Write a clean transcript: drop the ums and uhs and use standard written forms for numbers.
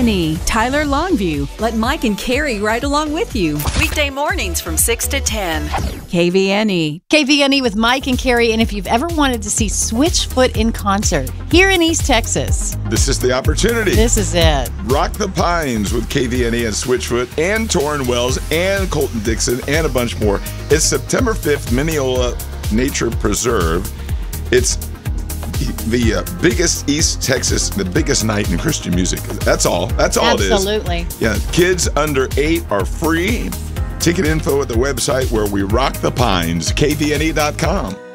KVNE, Tyler Longview. Let Mike and Carrie ride along with you. Weekday mornings from 6 to 10. KVNE. KVNE with Mike and Carrie, and if you've ever wanted to see Switchfoot in concert here in East Texas, this is the opportunity. This is it. Rock the Pines with KVNE and Switchfoot and Torrin Wells and Colton Dixon and a bunch more. It's September 5th, Mineola Nature Preserve. It's the biggest East Texas, the biggest night in Christian music. That's all. That's all it is. Absolutely. Yeah, kids under 8 are free. Ticket info at the website where we rock the pines, kvne.com.